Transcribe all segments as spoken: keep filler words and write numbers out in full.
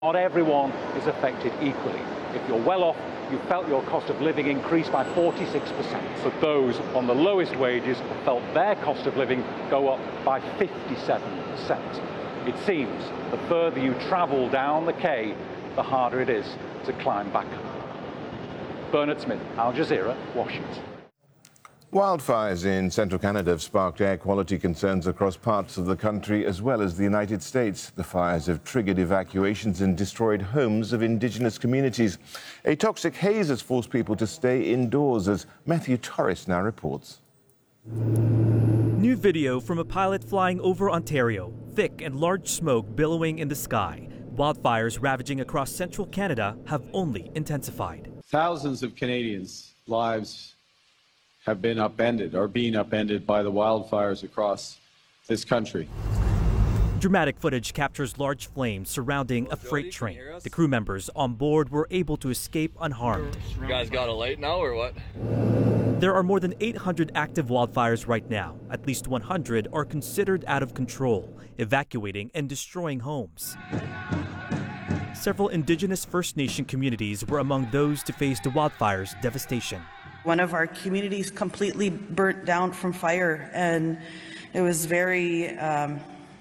Not everyone is affected equally. If you're well off, you felt your cost of living increase by forty-six percent. But those on the lowest wages felt their cost of living go up by fifty-seven percent. It seems the further you travel down the K, the harder it is to climb back up. Bernard Smith, Al Jazeera, Washington. Wildfires in central Canada have sparked air quality concerns across parts of the country as well as the United States. The fires have triggered evacuations and destroyed homes of Indigenous communities. A toxic haze has forced people to stay indoors, as Matthew Torres now reports. New video from a pilot flying over Ontario. Thick and large smoke billowing in the sky. Wildfires ravaging across central Canada have only intensified. Thousands of Canadians' lives have been upended, or being upended by the wildfires across this country. Dramatic footage captures large flames surrounding a freight train. The crew members on board were able to escape unharmed. You guys got a light now or what? There are more than eight hundred active wildfires right now. At least one hundred are considered out of control, evacuating and destroying homes. Several Indigenous First Nation communities were among those to face the wildfires' devastation. One of our communities completely burnt down from fire, and it was very, um,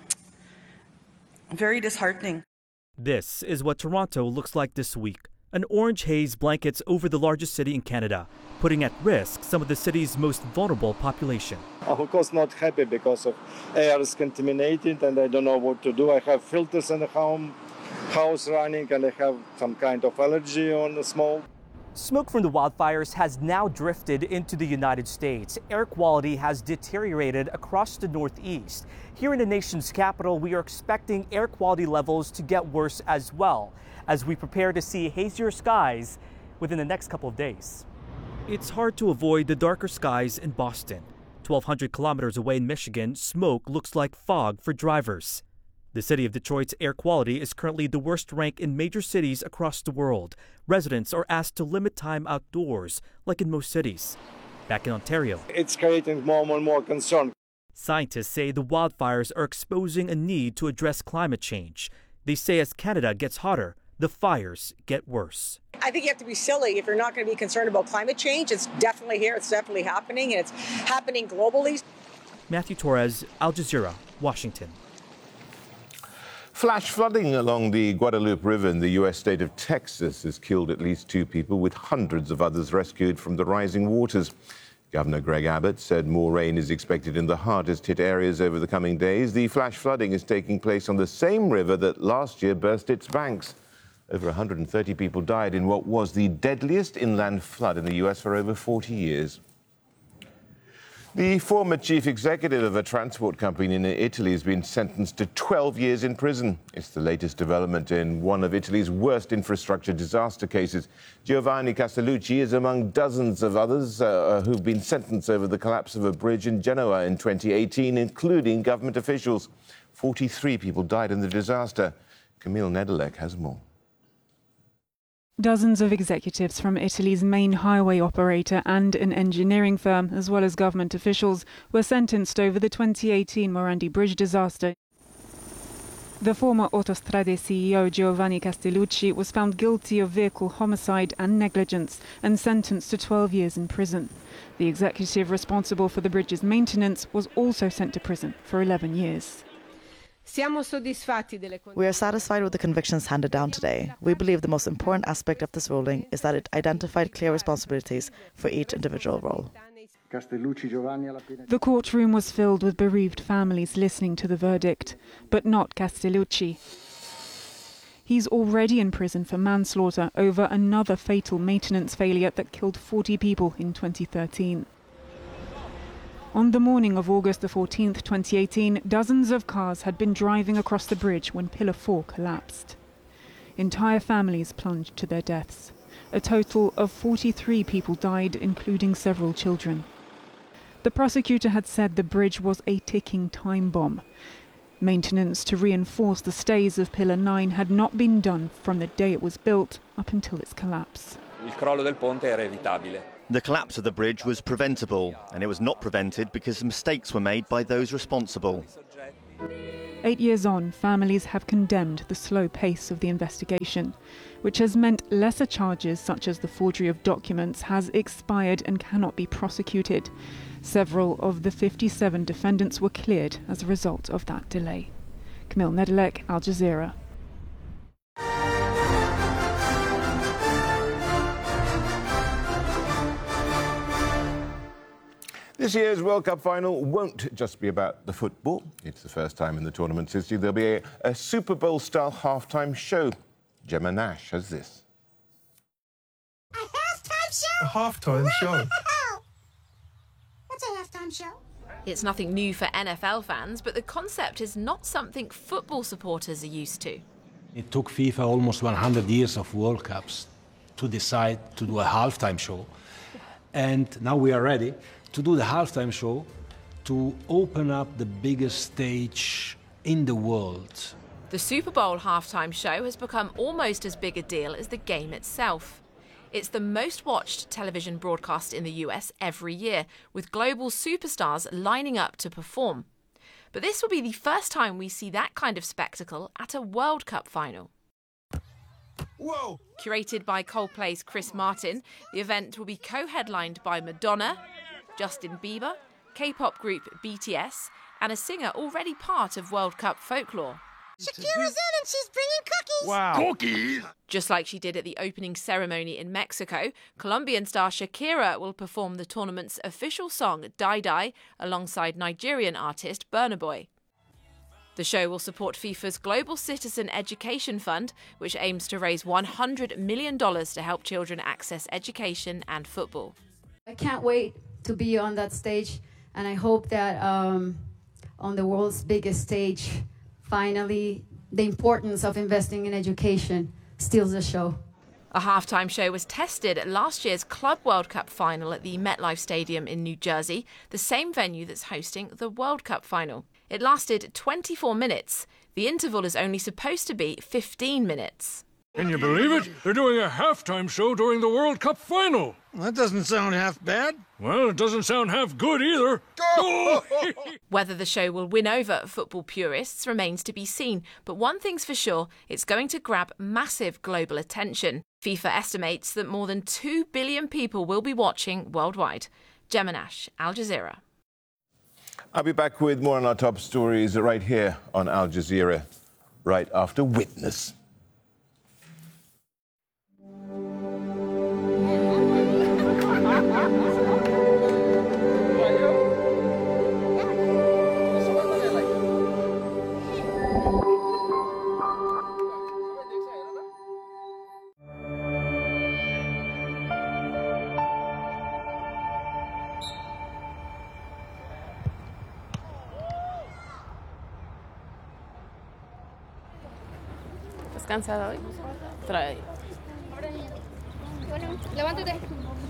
very disheartening. This is what Toronto looks like this week. An orange haze blankets over the largest city in Canada, putting at risk some of the city's most vulnerable population. I'm of course not happy because of air is contaminated and I don't know what to do. I have filters in the home, house running, and I have some kind of allergy on the smoke. Smoke from the wildfires has now drifted into the United States. Air quality has deteriorated across the Northeast. Here in the nation's capital, we are expecting air quality levels to get worse as well, as we prepare to see hazier skies within the next couple of days. It's hard to avoid the darker skies in Boston. twelve hundred kilometers away in Michigan, smoke looks like fog for drivers. The city of Detroit's air quality is currently the worst rank in major cities across the world. Residents are asked to limit time outdoors, like in most cities. Back in Ontario, it's creating more and more concern. Scientists say the wildfires are exposing a need to address climate change. They say as Canada gets hotter, the fires get worse. I think you have to be silly if you're not going to be concerned about climate change. It's definitely here, it's definitely happening, and it's happening globally. Matthew Torres, Al Jazeera, Washington. Flash flooding along the Guadalupe River in the U S state of Texas has killed at least two people, with hundreds of others rescued from the rising waters. Governor Greg Abbott said more rain is expected in the hardest hit areas over the coming days. The flash flooding is taking place on the same river that last year burst its banks. Over one hundred thirty people died in what was the deadliest inland flood in the U S for over forty years. The former chief executive of a transport company in Italy has been sentenced to twelve years in prison. It's the latest development in one of Italy's worst infrastructure disaster cases. Giovanni Castellucci is among dozens of others uh, who've been sentenced over the collapse of a bridge in Genoa in twenty eighteen, including government officials. forty-three people died in the disaster. Camille Nedelec has more. Dozens of executives from Italy's main highway operator and an engineering firm, as well as government officials, were sentenced over the twenty eighteen Morandi Bridge disaster. The former Autostrade C E O Giovanni Castellucci was found guilty of vehicle homicide and negligence and sentenced to twelve years in prison. The executive responsible for the bridge's maintenance was also sent to prison for eleven years. We are satisfied with the convictions handed down today. We believe the most important aspect of this ruling is that it identified clear responsibilities for each individual role. The courtroom was filled with bereaved families listening to the verdict, but not Castellucci. He's already in prison for manslaughter over another fatal maintenance failure that killed forty people in twenty thirteen. On the morning of August the fourteenth, twenty eighteen, dozens of cars had been driving across the bridge when Pillar four collapsed. Entire families plunged to their deaths. A total of forty-three people died, including several children. The prosecutor had said the bridge was a ticking time bomb. Maintenance to reinforce the stays of Pillar nine had not been done from the day it was built up until its collapse. Il crollo del ponte era evitabile. The collapse of the bridge was preventable, and it was not prevented because mistakes were made by those responsible. Eight years on, families have condemned the slow pace of the investigation, which has meant lesser charges such as the forgery of documents has expired and cannot be prosecuted. Several of the fifty-seven defendants were cleared as a result of that delay. Camille Nedelec, Al Jazeera. This year's World Cup final won't just be about the football. It's the first time in the tournament's history there'll be a, a Super Bowl-style halftime show. Gemma Nash has this. A halftime show? A halftime show? What's a halftime show? It's nothing new for N F L fans, but the concept is not something football supporters are used to. It took FIFA almost one hundred years of World Cups to decide to do a halftime show. And now we are ready to do the halftime show to open up the biggest stage in the world. The Super Bowl halftime show has become almost as big a deal as the game itself. It's the most watched television broadcast in the U S every year, with global superstars lining up to perform. But this will be the first time we see that kind of spectacle at a World Cup final. Whoa! Curated by Coldplay's Chris Martin, the event will be co-headlined by Madonna, Justin Bieber, K-pop group B T S, and a singer already part of World Cup folklore. Shakira's in and she's bringing cookies! Wow. Cookies! Just like she did at the opening ceremony in Mexico, Colombian star Shakira will perform the tournament's official song, Die Die, alongside Nigerian artist Burna Boy. The show will support FIFA's Global Citizen Education Fund, which aims to raise one hundred million dollars to help children access education and football. I can't wait to be on that stage, and I hope that um, on the world's biggest stage, finally, the importance of investing in education steals the show. A halftime show was tested at last year's Club World Cup final at the MetLife Stadium in New Jersey, the same venue that's hosting the World Cup final. It lasted twenty-four minutes. The interval is only supposed to be fifteen minutes. Can you believe it? They're doing a halftime show during the World Cup final. That doesn't sound half bad. Well, it doesn't sound half good either. Whether the show will win over football purists remains to be seen, but one thing's for sure, it's going to grab massive global attention. FIFA estimates that more than two billion people will be watching worldwide. Gemma Nash, Al Jazeera. I'll be back with more on our top stories right here on Al Jazeera, right after Witness. ¿Estás cansada hoy? Trae. Bueno, levántate.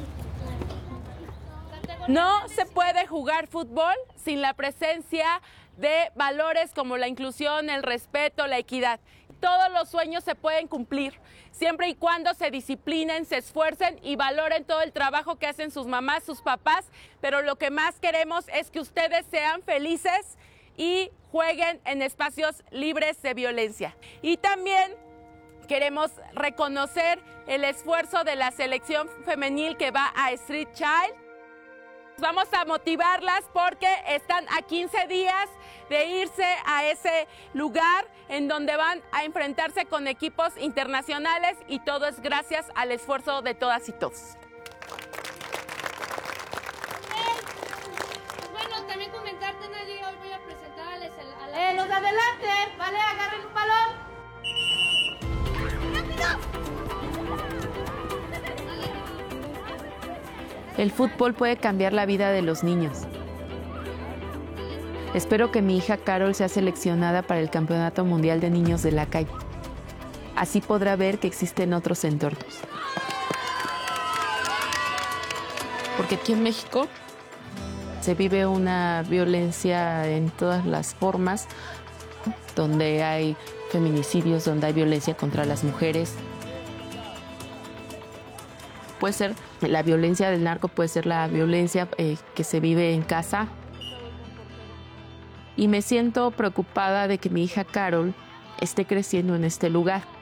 No se puede jugar fútbol sin la presencia de valores como la inclusión, el respeto, la equidad. Todos los sueños se pueden cumplir, siempre y cuando se disciplinen, se esfuercen y valoren todo el trabajo que hacen sus mamás, sus papás, pero lo que más queremos es que ustedes sean felices y jueguen en espacios libres de violencia. Y también queremos reconocer el esfuerzo de la selección femenil que va a Street Child. Vamos a motivarlas porque están a quince días de irse a ese lugar en donde van a enfrentarse con equipos internacionales y todo es gracias al esfuerzo de todas y todos. Bueno, también comentarte, Nadia, hoy voy a presentarles a la... Eh, los de adelante, vale, agarren el balón. ¡Rápido! El fútbol puede cambiar la vida de los niños. Espero que mi hija Carol sea seleccionada para el Campeonato Mundial de Niños de la Calle. Así podrá ver que existen otros entornos. Porque aquí en México se vive una violencia en todas las formas, donde hay feminicidios, donde hay violencia contra las mujeres. Puede ser la violencia del narco, puede ser la violencia eh, que se vive en casa. y me siento preocupada de que mi hija Carol esté creciendo en este lugar.